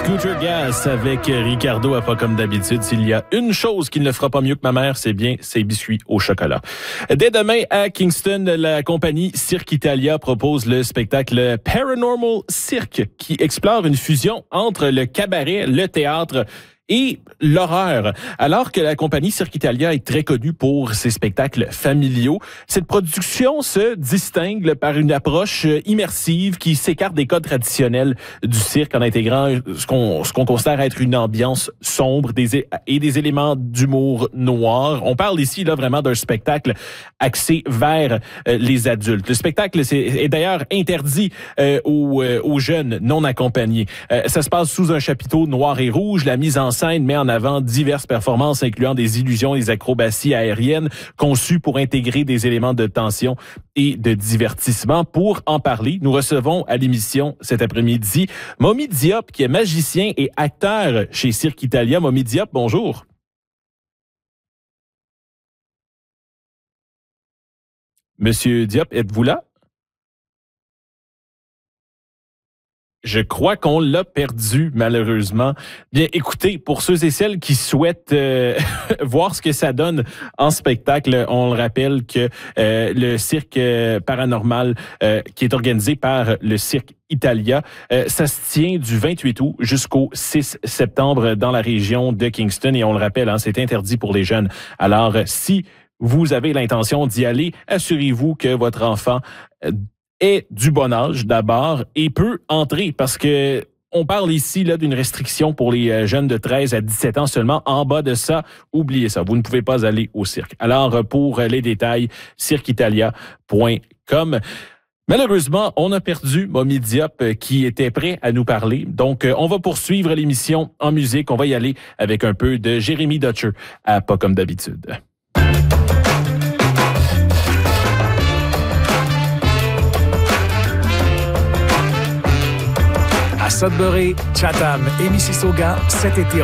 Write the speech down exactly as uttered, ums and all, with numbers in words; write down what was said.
Scooter Gas avec Ricardo à Pas comme d'habitude. S'il y a une chose qui ne le fera pas mieux que ma mère, c'est bien ses biscuits au chocolat. Dès demain à Kingston, la compagnie Cirque Italia propose le spectacle Paranormal Cirque qui explore une fusion entre le cabaret, le théâtre et l'horreur. Alors que la compagnie Cirque Italia est très connue pour ses spectacles familiaux, cette production se distingue par une approche immersive qui s'écarte des codes traditionnels du cirque en intégrant ce qu'on, ce qu'on considère être une ambiance sombre des, et des éléments d'humour noir. On parle ici là vraiment d'un spectacle axé vers euh, les adultes. Le spectacle c'est, est d'ailleurs interdit euh, aux, euh, aux jeunes non accompagnés. Euh, ça se passe sous un chapiteau noir et rouge. La mise en scène met en avant diverses performances incluant des illusions, des acrobaties aériennes conçues pour intégrer des éléments de tension et de divertissement. Pour en parler, nous recevons à l'émission cet après-midi Momy Diop, qui est magicien et acteur chez Cirque Italia. Momy Diop, bonjour. Monsieur Diop, êtes-vous là? Je crois qu'on l'a perdu, malheureusement. Bien, écoutez, pour ceux et celles qui souhaitent euh, voir ce que ça donne en spectacle, on le rappelle que euh, le cirque paranormal euh, qui est organisé par le Cirque Italia, euh, ça se tient du vingt-huit août jusqu'au six septembre dans la région de Kingston. Et on le rappelle, hein, c'est interdit pour les jeunes. Alors, si vous avez l'intention d'y aller, assurez-vous que votre enfant euh, est du bon âge d'abord et peut entrer parce que on parle ici là d'une restriction pour les jeunes de treize à dix-sept ans seulement. En bas de ça, oubliez ça, vous ne pouvez pas aller au cirque. Alors pour les détails, cirque italia point com. Malheureusement, on a perdu Momy Diop qui était prêt à nous parler. Donc on va poursuivre l'émission en musique. On va y aller avec un peu de Jérémy Dutcher à Pas comme d'habitude. Sudbury, Chatham et Mississauga cet été.